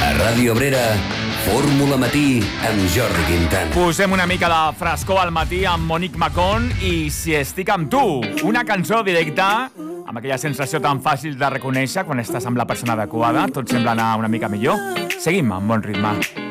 A Ràdio Obrera, Fórmula Matí amb Jordi Quintana. Posem una mica de frescor al matí amb Monique Macon i Si estic amb tu, una cançó directa amb aquella sensació tan fàcil de reconèixer quan estàs amb la persona adequada, tot sembla anar una mica millor. Seguim amb bon ritme.